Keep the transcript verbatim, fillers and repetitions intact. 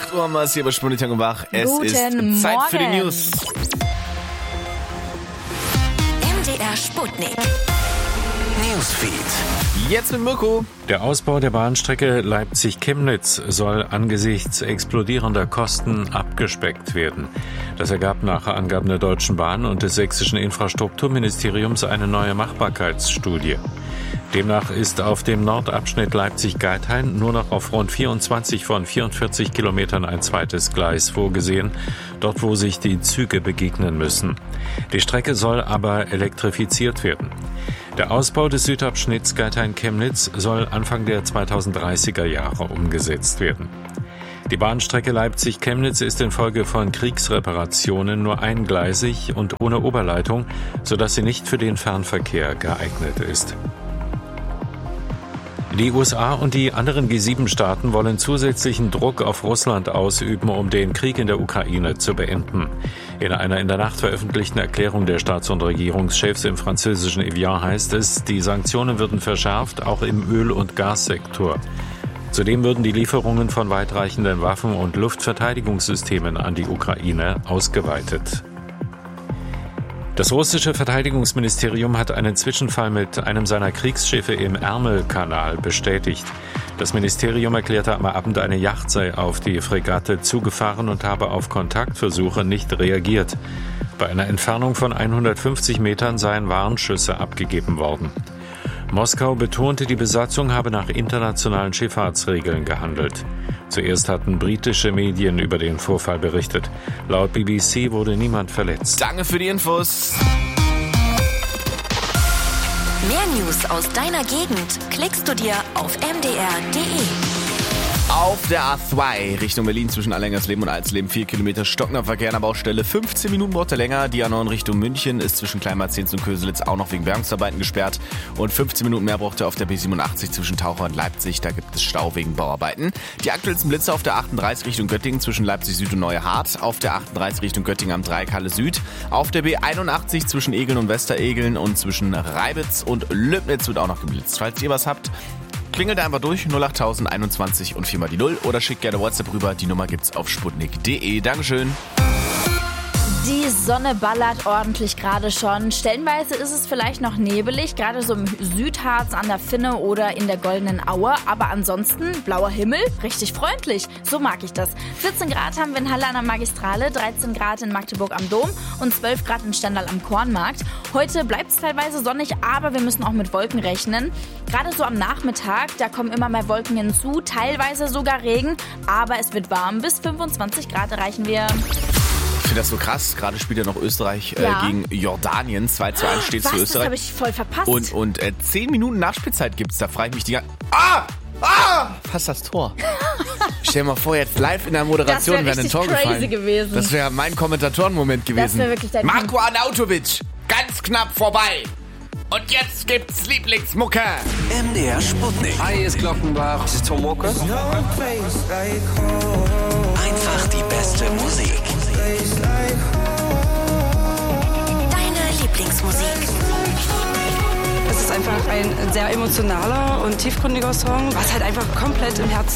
acht Uhr haben wir es hier bei Spunditang und Wach. Es Guten ist Zeit Morgen. für die News. M D R Sputnik. Newsfeed. Jetzt mit Mirko. Der Ausbau der Bahnstrecke Leipzig-Chemnitz soll angesichts explodierender Kosten abgespeckt werden. Das ergab nach Angaben der Deutschen Bahn und des sächsischen Infrastrukturministeriums eine neue Machbarkeitsstudie. Demnach ist auf dem Nordabschnitt Leipzig-Geithain nur noch auf rund vierundzwanzig von vierundvierzig Kilometern ein zweites Gleis vorgesehen, dort wo sich die Züge begegnen müssen. Die Strecke soll aber elektrifiziert werden. Der Ausbau des Südabschnitts Geithain-Chemnitz soll Anfang der zweitausenddreißiger Jahre umgesetzt werden. Die Bahnstrecke Leipzig-Chemnitz ist infolge von Kriegsreparationen nur eingleisig und ohne Oberleitung, sodass sie nicht für den Fernverkehr geeignet ist. Die U S A und die anderen G sieben Staaten wollen zusätzlichen Druck auf Russland ausüben, um den Krieg in der Ukraine zu beenden. In einer in der Nacht veröffentlichten Erklärung der Staats- und Regierungschefs im französischen Evian heißt es, die Sanktionen würden verschärft, auch im Öl- und Gassektor. Zudem würden die Lieferungen von weitreichenden Waffen und Luftverteidigungssystemen an die Ukraine ausgeweitet. Das russische Verteidigungsministerium hat einen Zwischenfall mit einem seiner Kriegsschiffe im Ärmelkanal bestätigt. Das Ministerium erklärte am Abend, eine Yacht sei auf die Fregatte zugefahren und habe auf Kontaktversuche nicht reagiert. Bei einer Entfernung von hundertfünfzig Metern seien Warnschüsse abgegeben worden. Moskau betonte, die Besatzung habe nach internationalen Schifffahrtsregeln gehandelt. Zuerst hatten britische Medien über den Vorfall berichtet. Laut B B C wurde niemand verletzt. Danke für die Infos. Mehr News aus deiner Gegend klickst du dir auf m d r punkt d e. Auf der A zwei Richtung Berlin zwischen Allengersleben und Alsleben vier Kilometer stockender Verkehr an der Baustelle. fünfzehn Minuten braucht er länger. Die A neun Richtung München ist zwischen Kleinmarzens und Köselitz auch noch wegen Bergungsarbeiten gesperrt. Und fünfzehn Minuten mehr braucht er auf der B siebenundachtzig zwischen Taucher und Leipzig. Da gibt es Stau wegen Bauarbeiten. Die aktuellsten Blitze auf der achtunddreißig Richtung Göttingen zwischen Leipzig Süd und Neuhardt. Auf der achtunddreißig Richtung Göttingen am Dreieck Halle Süd. Auf der B einundachtzig zwischen Egeln und Westeregeln und zwischen Reibitz und Löbnitz wird auch noch geblitzt. Falls ihr was habt, klingelt einfach durch, null acht tausend einundzwanzig und viermal die null oder schickt gerne WhatsApp rüber. Die Nummer gibt's auf sputnik punkt d e. Dankeschön. Die Sonne ballert ordentlich gerade schon. Stellenweise ist es vielleicht noch nebelig, gerade so im Südharz an der Finne oder in der Goldenen Aue. Aber ansonsten blauer Himmel, richtig freundlich. So mag ich das. vierzehn Grad haben wir in Halle an der Magistrale, dreizehn Grad in Magdeburg am Dom und zwölf Grad in Stendal am Kornmarkt. Heute bleibt es teilweise sonnig, aber wir müssen auch mit Wolken rechnen. Gerade so am Nachmittag, da kommen immer mehr Wolken hinzu, teilweise sogar Regen. Aber es wird warm, bis fünfundzwanzig Grad erreichen wir. Ich finde das so krass. Gerade spielt ja noch Österreich Ja. äh, gegen Jordanien. zwei zu eins steht Was, für das Österreich. habe ich voll verpasst. Und, und äh, zehn Minuten Nachspielzeit gibt's. Da frage ich mich die ganze... Ah! Ah! Fast das Tor. Stell dir mal vor, jetzt live in der Moderation wäre ein Tor crazy gefallen. gewesen. Das wäre mein Kommentatorenmoment gewesen. wär wirklich dein Marko Arnautovic, ganz knapp vorbei. Und jetzt gibt's Lieblingsmucke. M D R Sputnik. Hi, hier ist Glockenbach. Das ist Tom Walker. Einfach die beste Musik. Deine Lieblingsmusik. Es ist einfach ein sehr emotionaler und tiefgründiger Song, was halt einfach komplett im Herzen